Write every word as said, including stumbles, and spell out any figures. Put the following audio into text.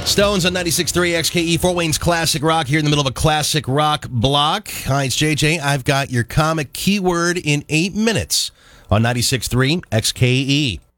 Stones on ninety-six point three X K E, Fort Wayne's Classic Rock, here in the middle of a classic rock block. Hi, it's J J. I've got your comic keyword in eight minutes on ninety-six point three X K E.